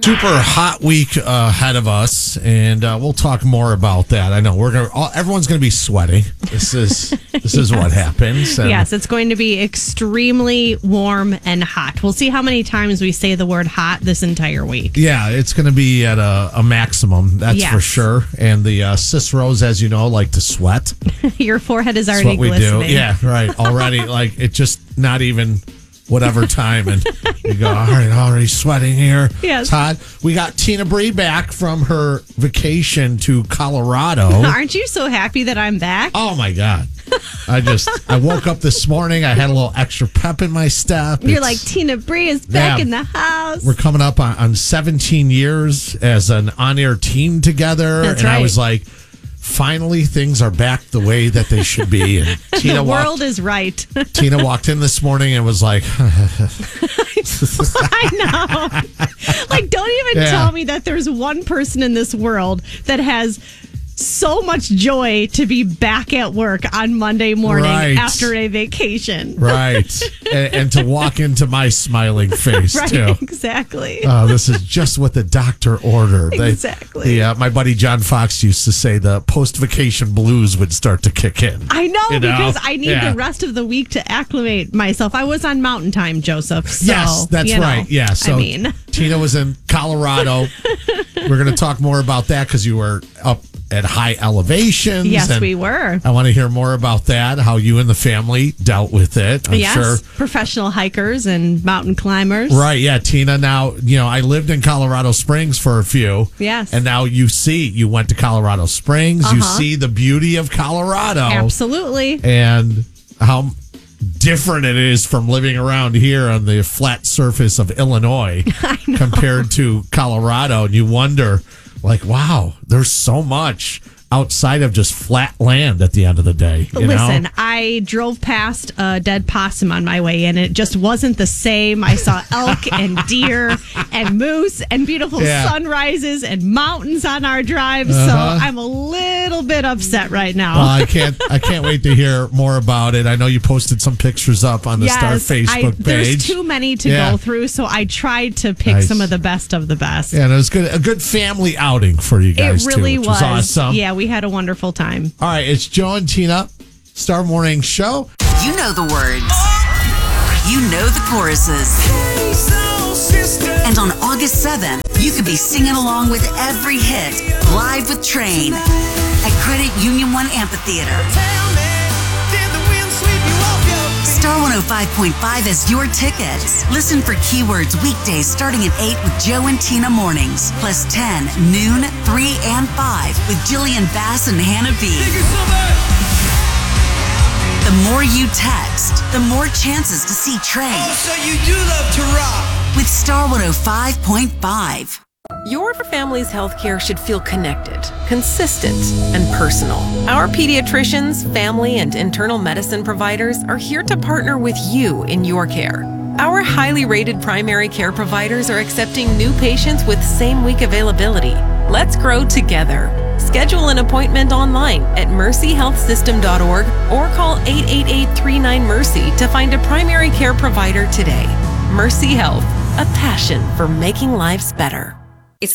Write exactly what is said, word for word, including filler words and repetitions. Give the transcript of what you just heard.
super hot week uh, ahead of us, and uh, we'll talk more about that. I know we're gonna. All, everyone's gonna be sweaty. This is this is yes. what happens. And yes, it's going to be extremely warm and hot. We'll see how many times we say the word hot this entire week. Yeah, it's going to be at a, a maximum. That's yes. for sure. And the uh, Ciceros, as you know, like to sweat. Your forehead is That's already what we glistening. do. Yeah, right. Already, like it just not even. Whatever time, and you go, all right, already sweating here. Yes. It's hot. We got Tina Bree back from her vacation to Colorado. Aren't you so happy that I'm back? Oh, my God. I just, I woke up this morning. I had a little extra pep in my step. You're It's, like, Tina Bree is back yeah, in the house. We're coming up on, on seventeen years as an on-air team together. That's and right. I was like, finally, things are back the way that they should be. And Tina the walked, world is right. Tina walked in this morning and was like, I know. Like, don't even Yeah. tell me that there's one person in this world that has so much joy to be back at work on Monday morning Right. after a vacation. right. And, and to walk into my smiling face, Right, too. exactly. Uh, this is just what the doctor ordered. They- Exactly. the, uh, my buddy John Fox used to say the post-vacation blues would start to kick in. I know, You know? because I need Yeah. the rest of the week to acclimate myself. I was on mountain time, Joseph. So, yes, that's you know, right. Yeah. So I mean, Tina was in Colorado. We're going to talk more about that because you were up at high elevations. yes, and we were. I want to hear more about that, how you and the family dealt with it. I'm yes, sure. professional hikers and mountain climbers. Right, yeah, Tina. Now, you know, I lived in Colorado Springs for a few. Yes. And now you see, you went to Colorado Springs. You Uh-huh. see the beauty of Colorado. Absolutely. And how different it is from living around here on the flat surface of Illinois compared to Colorado. And you wonder, like, wow, there's so much outside of just flat land at the end of the day. You Listen, know? I drove past a dead possum on my way in. It just wasn't the same. I saw elk and deer and moose and beautiful Yeah. sunrises and mountains on our drive. So Uh-huh. I'm a little bit upset right now. Well, I can't. I can't wait to hear more about it. I know you posted some pictures up on the Star Facebook I, page. there's too many to Yeah. go through, so I tried to pick Nice. some of the best of the best. Yeah, and it was good. A good family outing for you guys. It really too, which was. was awesome. Yeah, we had a wonderful time. All right, it's Joe and Tina, Star Morning Show. You know the words. You know the choruses. And on August seventh, you could be singing along with every hit live with Train at Credit Union One Amphitheater. Star one oh five point five has your tickets. Listen for keywords weekdays starting at eight with Joe and Tina mornings, plus ten, noon, three, and five with Jillian Bass and Hannah B. The more you text, the more chances to see Train. Oh, so you do love to rock. With Star one oh five point five. Your family's healthcare should feel connected, consistent, and personal. Our pediatricians, family, and internal medicine providers are here to partner with you in your care. Our highly rated primary care providers are accepting new patients with same-week availability. Let's grow together. Schedule an appointment online at mercy health system dot org or call eight eight eight, three nine, mercy to find a primary care provider today. Mercy Health, a passion for making lives better.